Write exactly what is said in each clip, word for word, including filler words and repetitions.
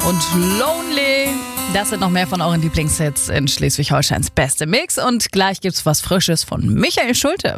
und Lonely. Das sind noch mehr von euren Lieblingshits in Schleswig-Holsteins Beste Mix. Und gleich gibt's was Frisches von Michael Schulte.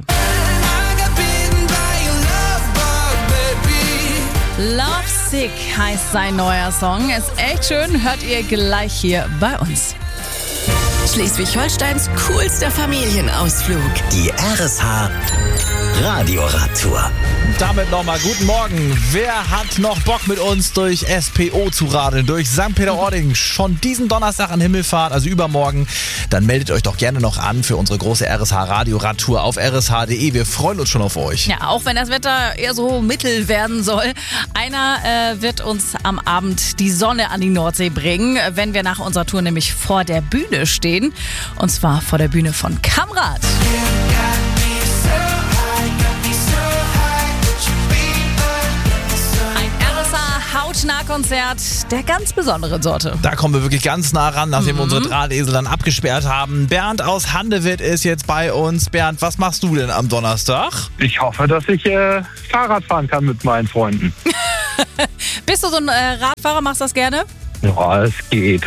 Love Sick heißt sein neuer Song. Ist echt schön, hört ihr gleich hier bei uns. Schleswig-Holsteins coolster Familienausflug. Die R S H Radioradtour. Damit nochmal guten Morgen. Wer hat noch Bock mit uns durch S P O zu radeln, durch Sankt Peter-Ording, schon diesen Donnerstag an Himmelfahrt, also übermorgen? Dann meldet euch doch gerne noch an für unsere große R S H Radioradtour auf r s h punkt d e. Wir freuen uns schon auf euch. Ja, auch wenn das Wetter eher so mittel werden soll. Einer äh, wird uns am Abend die Sonne an die Nordsee bringen, wenn wir nach unserer Tour nämlich vor der Bühne stehen. Und zwar vor der Bühne von Kamrat. Hautnah-Konzert der ganz besonderen Sorte. Da kommen wir wirklich ganz nah ran, nachdem mhm. wir unsere Drahtesel dann abgesperrt haben. Bernd aus Handewitt ist jetzt bei uns. Bernd, was machst du denn am Donnerstag? Ich hoffe, dass ich äh, Fahrrad fahren kann mit meinen Freunden. Bist du so ein äh, Radfahrer, machst du das gerne? Ja, es geht.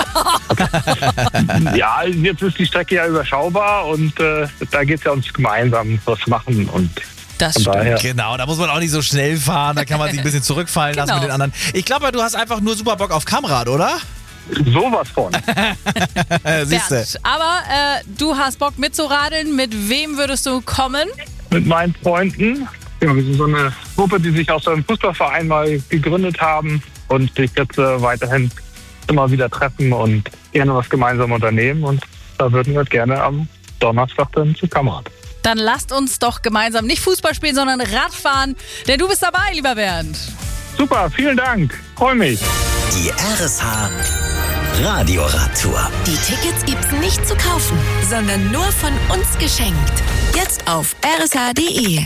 Ja, jetzt ist die Strecke ja überschaubar und äh, da geht es ja ums gemeinsam was machen und das von stimmt. daher. Genau, da muss man auch nicht so schnell fahren, da kann man sich ein bisschen zurückfallen Genau. lassen mit den anderen. Ich glaube, du hast einfach nur super Bock auf Kamrat, oder? Sowas von. Siehste. Bernd, aber äh, du hast Bock mitzuradeln. Mit wem würdest du kommen? Mit meinen Freunden. Ja, wir sind so eine Gruppe, die sich aus einem Fußballverein mal gegründet haben und sich jetzt äh, weiterhin immer wieder treffen und gerne was gemeinsam unternehmen. Und da würden wir gerne am Donnerstag dann zu Kamrat. Dann lasst uns doch gemeinsam nicht Fußball spielen, sondern Radfahren. Denn du bist dabei, lieber Bernd. Super, vielen Dank. Freue mich. Die R S H Radioradtour. Die Tickets gibt's nicht zu kaufen, sondern nur von uns geschenkt. Jetzt auf r s h punkt d e.